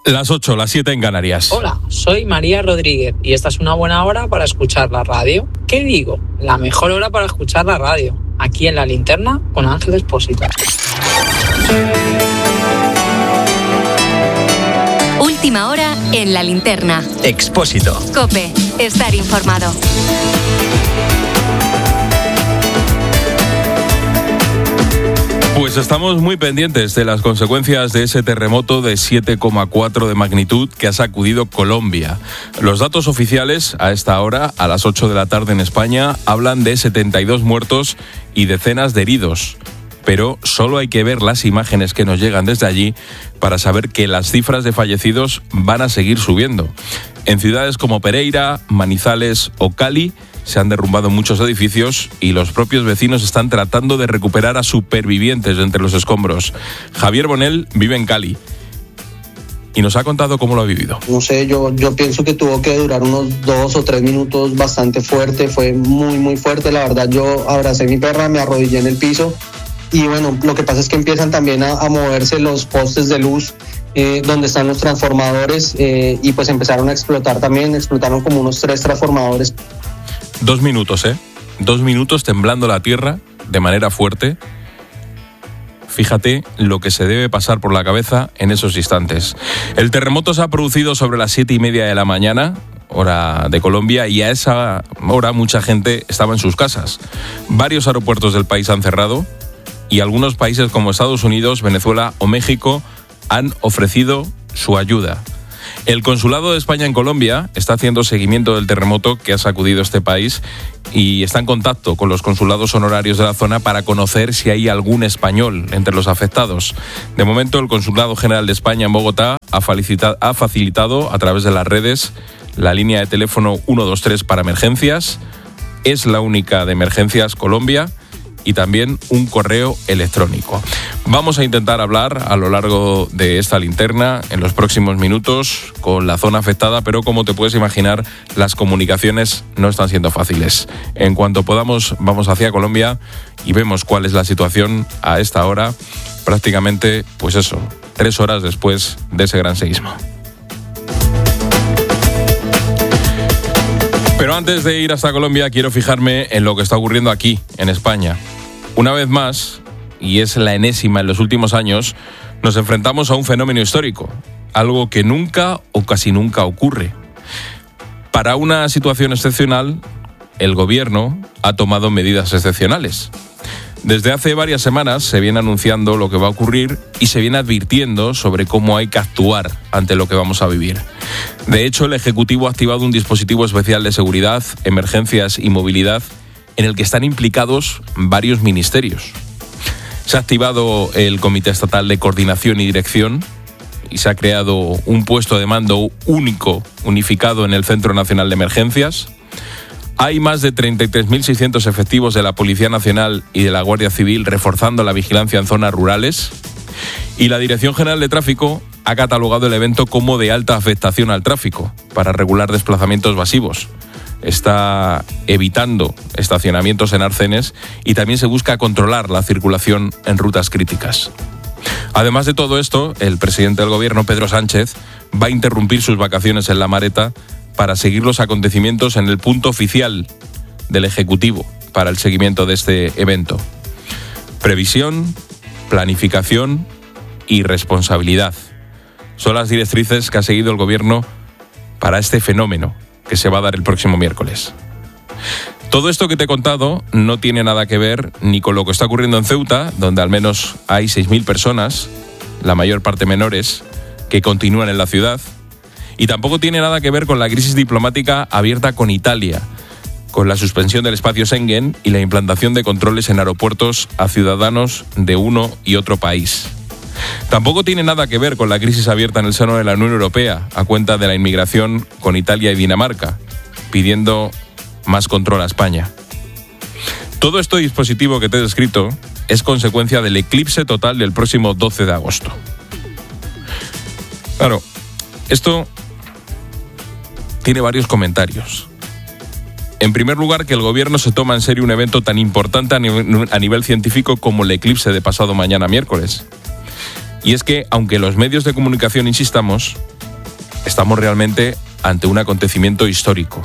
Las 8, las 7 en Canarias. Hola, soy María Rodríguez y esta es una buena hora para escuchar la radio. ¿Qué digo? La mejor hora para escuchar la radio. Aquí en La Linterna con Ángel Expósito. Última hora en La Linterna. Expósito. COPE. Estar informado. Pues estamos muy pendientes de las consecuencias de ese terremoto de 7,4 de magnitud que ha sacudido Colombia. Los datos oficiales a esta hora, a las 8 de la tarde en España, hablan de 72 muertos y decenas de heridos. Pero solo hay que ver las imágenes que nos llegan desde allí para saber que las cifras de fallecidos van a seguir subiendo. En ciudades como Pereira, Manizales o Cali se han derrumbado muchos edificios y los propios vecinos están tratando de recuperar a supervivientes de entre los escombros. Javier Bonel vive en Cali y nos ha contado cómo lo ha vivido. No sé, yo pienso que tuvo que durar unos 2 o 3 minutos bastante fuerte, fue muy fuerte, la verdad. Yo abracé a mi perra, me arrodillé en el piso y bueno, lo que pasa es que empiezan también a moverse los postes de luz donde están los transformadores y pues empezaron a explotar también, explotaron como unos 3 transformadores. 2 minutos, 2 minutos temblando la tierra de manera fuerte. Fíjate lo que se debe pasar por la cabeza en esos instantes. El terremoto se ha producido sobre las 7:30 de la mañana, hora de Colombia, y a esa hora mucha gente estaba en sus casas. Varios aeropuertos del país han cerrado y algunos países como Estados Unidos, Venezuela o México han ofrecido su ayuda. El Consulado de España en Colombia está haciendo seguimiento del terremoto que ha sacudido este país y está en contacto con los consulados honorarios de la zona para conocer si hay algún español entre los afectados. De momento, el Consulado General de España en Bogotá ha facilitado a través de las redes la línea de teléfono 123 para emergencias. Es la única de Emergencias Colombia. Y también un correo electrónico. Vamos a intentar hablar a lo largo de esta linterna en los próximos minutos con la zona afectada, pero como te puedes imaginar, las comunicaciones no están siendo fáciles. En cuanto podamos, vamos hacia Colombia y vemos cuál es la situación a esta hora, prácticamente, 3 horas después de ese gran seísmo. Pero antes de ir hasta Colombia, quiero fijarme en lo que está ocurriendo aquí, en España. Una vez más, y es la enésima en los últimos años, nos enfrentamos a un fenómeno histórico, algo que nunca o casi nunca ocurre. Para una situación excepcional, el gobierno ha tomado medidas excepcionales. Desde hace varias semanas se viene anunciando lo que va a ocurrir y se viene advirtiendo sobre cómo hay que actuar ante lo que vamos a vivir. De hecho, el Ejecutivo ha activado un dispositivo especial de seguridad, emergencias y movilidad en el que están implicados varios ministerios. Se ha activado el Comité Estatal de Coordinación y Dirección y se ha creado un puesto de mando único, unificado en el Centro Nacional de Emergencias. Hay más de 33.600 efectivos de la Policía Nacional y de la Guardia Civil reforzando la vigilancia en zonas rurales. Y la Dirección General de Tráfico ha catalogado el evento como de alta afectación al tráfico para regular desplazamientos masivos. Está evitando estacionamientos en arcenes y también se busca controlar la circulación en rutas críticas. Además de todo esto, el presidente del gobierno, Pedro Sánchez, va a interrumpir sus vacaciones en La Mareta para seguir los acontecimientos en el punto oficial del Ejecutivo para el seguimiento de este evento. Previsión, planificación y responsabilidad son las directrices que ha seguido el gobierno para este fenómeno que se va a dar el próximo miércoles. Todo esto que te he contado no tiene nada que ver ni con lo que está ocurriendo en Ceuta, donde al menos hay 6.000 personas, la mayor parte menores, que continúan en la ciudad, y tampoco tiene nada que ver con la crisis diplomática abierta con Italia, con la suspensión del espacio Schengen y la implantación de controles en aeropuertos a ciudadanos de uno y otro país. Tampoco tiene nada que ver con la crisis abierta en el seno de la Unión Europea a cuenta de la inmigración con Italia y Dinamarca, pidiendo más control a España. Todo este dispositivo que te he descrito es consecuencia del eclipse total del próximo 12 de agosto. Claro, esto tiene varios comentarios. En primer lugar, que el gobierno se toma en serio un evento tan importante a nivel científico como el eclipse de pasado mañana miércoles. Y es que, aunque los medios de comunicación insistamos, estamos realmente ante un acontecimiento histórico.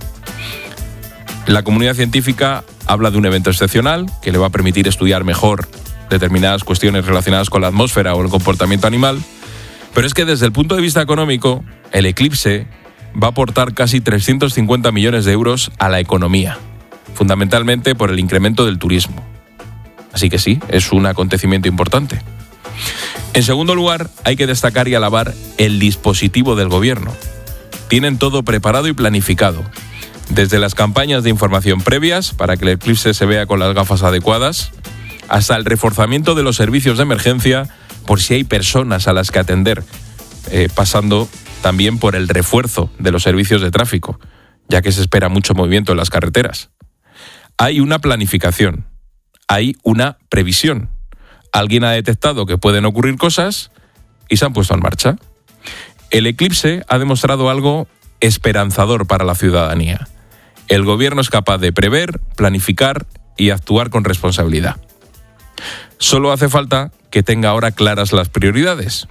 La comunidad científica habla de un evento excepcional que le va a permitir estudiar mejor determinadas cuestiones relacionadas con la atmósfera o el comportamiento animal, pero es que desde el punto de vista económico, el eclipse va a aportar casi 350 millones de euros a la economía, fundamentalmente por el incremento del turismo. Así que sí, es un acontecimiento importante. En segundo lugar, hay que destacar y alabar el dispositivo del gobierno. Tienen todo preparado y planificado, desde las campañas de información previas para que el eclipse se vea con las gafas adecuadas, hasta el reforzamiento de los servicios de emergencia por si hay personas a las que atender, pasando también por el refuerzo de los servicios de tráfico, ya que se espera mucho movimiento en las carreteras. Hay una planificación, hay una previsión. Alguien ha detectado que pueden ocurrir cosas y se han puesto en marcha. El eclipse ha demostrado algo esperanzador para la ciudadanía. El gobierno es capaz de prever, planificar y actuar con responsabilidad. Solo hace falta que tenga ahora claras las prioridades.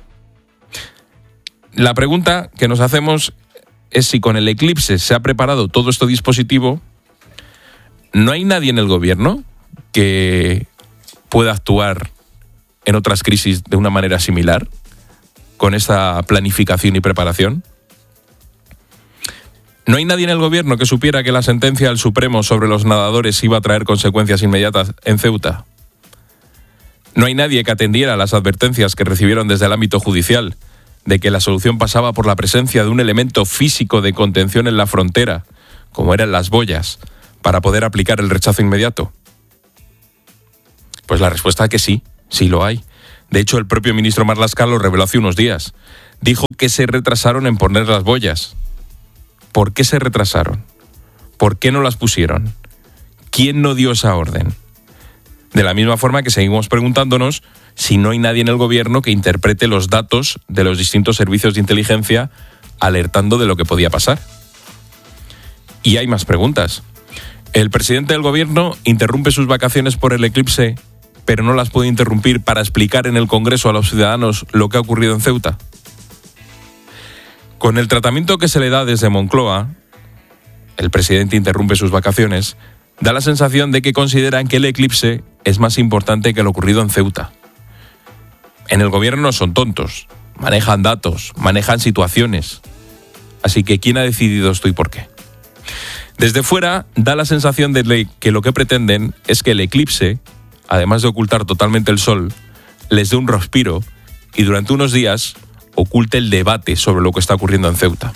La pregunta que nos hacemos es si con el eclipse se ha preparado todo este dispositivo. ¿No hay nadie en el gobierno que pueda actuar en otras crisis de una manera similar, con esta planificación y preparación? ¿No hay nadie en el gobierno que supiera que la sentencia del Supremo sobre los nadadores iba a traer consecuencias inmediatas en Ceuta? ¿No hay nadie que atendiera las advertencias que recibieron desde el ámbito judicial de que la solución pasaba por la presencia de un elemento físico de contención en la frontera, como eran las boyas, para poder aplicar el rechazo inmediato? Pues la respuesta es que sí, sí lo hay. De hecho, el propio ministro Marlaska lo reveló hace unos días. Dijo que se retrasaron en poner las boyas. ¿Por qué se retrasaron? ¿Por qué no las pusieron? ¿Quién no dio esa orden? De la misma forma que seguimos preguntándonos si no hay nadie en el gobierno que interprete los datos de los distintos servicios de inteligencia alertando de lo que podía pasar. Y hay más preguntas. El presidente del gobierno interrumpe sus vacaciones por el eclipse, pero no las puede interrumpir para explicar en el Congreso a los ciudadanos lo que ha ocurrido en Ceuta. Con el tratamiento que se le da desde Moncloa, el presidente interrumpe sus vacaciones, da la sensación de que consideran que el eclipse es más importante que lo ocurrido en Ceuta. En el gobierno no son tontos, manejan datos, manejan situaciones. Así que ¿quién ha decidido esto y por qué? Desde fuera da la sensación de que lo que pretenden es que el eclipse, además de ocultar totalmente el sol, les dé un respiro y durante unos días oculte el debate sobre lo que está ocurriendo en Ceuta.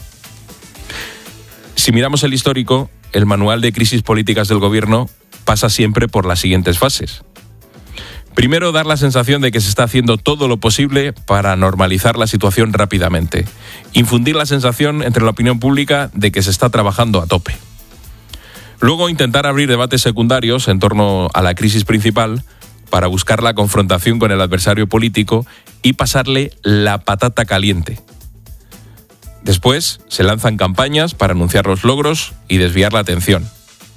Si miramos el histórico, el manual de crisis políticas del gobierno pasa siempre por las siguientes fases. Primero, dar la sensación de que se está haciendo todo lo posible para normalizar la situación rápidamente. Infundir la sensación entre la opinión pública de que se está trabajando a tope. Luego, intentar abrir debates secundarios en torno a la crisis principal para buscar la confrontación con el adversario político y pasarle la patata caliente. Después, se lanzan campañas para anunciar los logros y desviar la atención.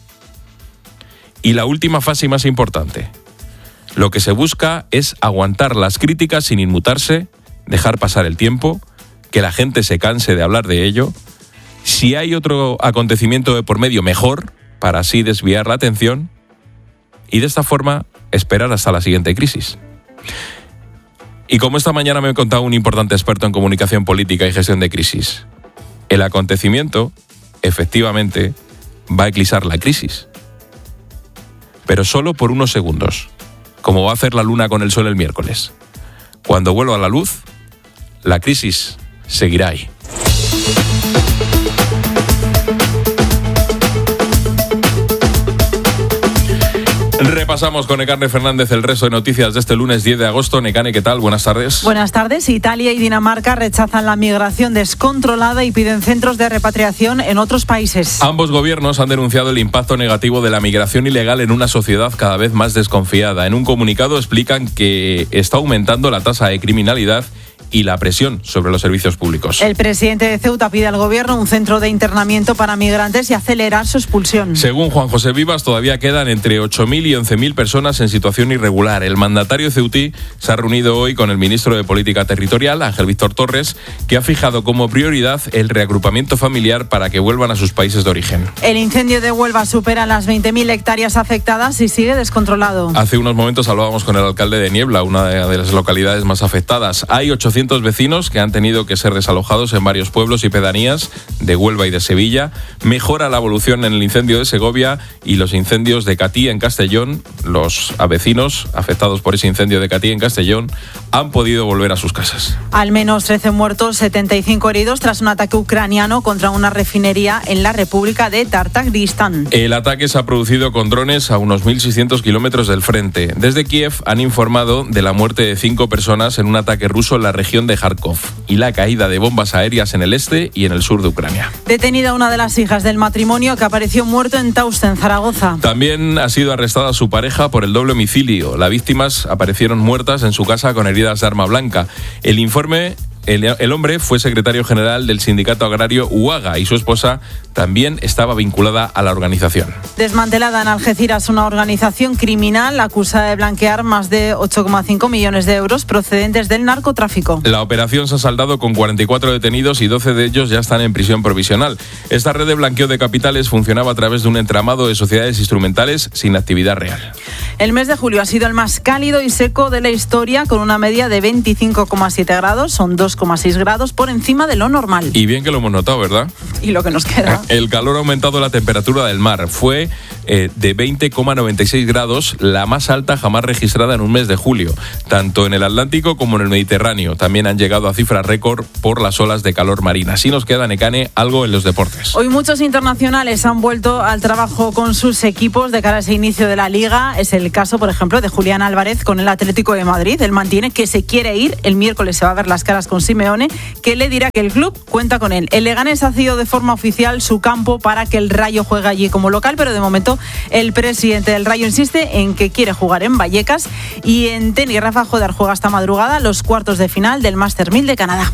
Y la última fase y más importante. Lo que se busca es aguantar las críticas sin inmutarse, dejar pasar el tiempo, que la gente se canse de hablar de ello. Si hay otro acontecimiento de por medio, mejor, para así desviar la atención y de esta forma esperar hasta la siguiente crisis. Y como esta mañana me ha contado un importante experto en comunicación política y gestión de crisis, el acontecimiento, efectivamente, va a eclipsar la crisis. Pero solo por unos segundos, como va a hacer la luna con el sol el miércoles. Cuando vuelva a la luz, la crisis seguirá ahí. Repasamos con Nekane Fernández el resto de noticias de este lunes 10 de agosto. Nekane, ¿qué tal? Buenas tardes. Buenas tardes. Italia y Dinamarca rechazan la migración descontrolada y piden centros de repatriación en otros países. Ambos gobiernos han denunciado el impacto negativo de la migración ilegal en una sociedad cada vez más desconfiada. En un comunicado explican que está aumentando la tasa de criminalidad y la presión sobre los servicios públicos. El presidente de Ceuta pide al gobierno un centro de internamiento para migrantes y acelerar su expulsión. Según Juan José Vivas, todavía quedan entre 8.000 y 11.000 personas en situación irregular. El mandatario ceutí se ha reunido hoy con el ministro de Política Territorial, Ángel Víctor Torres, que ha fijado como prioridad el reagrupamiento familiar para que vuelvan a sus países de origen. El incendio de Huelva supera las 20.000 hectáreas afectadas y sigue descontrolado. Hace unos momentos hablábamos con el alcalde de Niebla, una de las localidades más afectadas. Hay 800 vecinos que han tenido que ser desalojados en varios pueblos y pedanías de Huelva y de Sevilla. Mejora la evolución en el incendio de Segovia y los incendios de Catí en Castellón. Los vecinos afectados por ese incendio de Catí en Castellón han podido volver a sus casas. Al menos 13 muertos, 75 heridos tras un ataque ucraniano contra una refinería en la República de Tartagristán. El ataque se ha producido con drones a unos 1.600 kilómetros del frente. Desde Kiev han informado de la muerte de 5 personas en un ataque ruso en la región de Kharkov y la caída de bombas aéreas en el este y en el sur de Ucrania. Detenida una de las hijas del matrimonio que apareció muerto en Tauste, en Zaragoza. También ha sido arrestada su pareja por el doble homicidio. Las víctimas aparecieron muertas en su casa con heridas de arma blanca. El hombre fue secretario general del sindicato agrario UAGA y su esposa también estaba vinculada a la organización. Desmantelada en Algeciras una organización criminal acusada de blanquear más de 8,5 millones de euros procedentes del narcotráfico. La operación se ha saldado con 44 detenidos y 12 de ellos ya están en prisión provisional. Esta red de blanqueo de capitales funcionaba a través de un entramado de sociedades instrumentales sin actividad real. El mes de julio ha sido el más cálido y seco de la historia, con una media de 25,7 grados, son 2,6 grados por encima de lo normal. Y bien que lo hemos notado, ¿verdad? Y lo que nos queda. El calor ha aumentado la temperatura del mar. Fue de 20,96 grados, la más alta jamás registrada en un mes de julio, tanto en el Atlántico como en el Mediterráneo. También han llegado a cifras récord por las olas de calor marina. Así nos queda, Nekane, algo en los deportes. Hoy muchos internacionales han vuelto al trabajo con sus equipos de cara a ese inicio de la Liga. Es el caso, por ejemplo, de Julián Álvarez con el Atlético de Madrid. Él mantiene que se quiere ir. El miércoles se va a ver las caras con Simeone, que le dirá que el club cuenta con él. El Leganés ha cedido de forma oficial su campo para que el Rayo juegue allí como local, pero de momento el presidente del Rayo insiste en que quiere jugar en Vallecas. Y en tenis, Rafa Jodar juega esta madrugada los cuartos de final del Master 1000 de Canadá.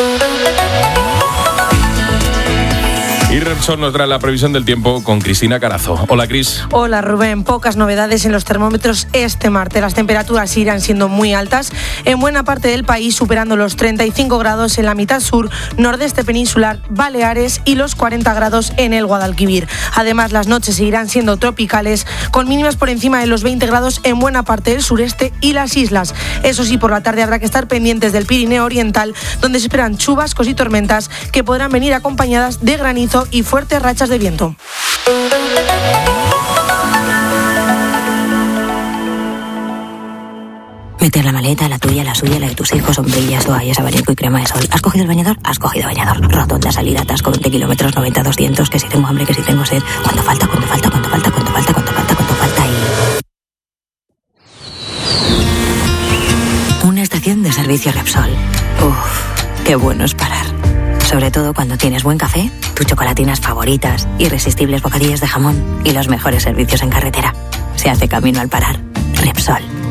Y Repsol nos trae la previsión del tiempo con Cristina Carazo. Hola, Cris. Hola, Rubén. Pocas novedades en los termómetros este martes. Las temperaturas irán siendo muy altas en buena parte del país, superando los 35 grados en la mitad sur, nordeste peninsular, Baleares y los 40 grados en el Guadalquivir. Además, las noches seguirán siendo tropicales, con mínimas por encima de los 20 grados en buena parte del sureste y las islas. Eso sí, por la tarde habrá que estar pendientes del Pirineo Oriental, donde se esperan chubascos y tormentas que podrán venir acompañadas de granizo y fuertes rachas de viento. Meter la maleta, la tuya, la suya, la de tus hijos, sombrillas, toallas, abanico y crema de sol. ¿Has cogido el bañador? Has cogido bañador. Rotonda, salida, atasco, 20 kilómetros, 90, 200, que si tengo hambre, que si tengo sed. ¿Cuánto falta? ¿Cuánto falta? ¿Cuánto falta? ¿Cuánto falta? ¿Cuánto falta? ¿Cuánto falta? Y... una estación de servicio Repsol. Uf, qué bueno es parar. Sobre todo cuando tienes buen café, tus chocolatinas favoritas, irresistibles bocadillos de jamón y los mejores servicios en carretera. Se hace camino al parar. Repsol.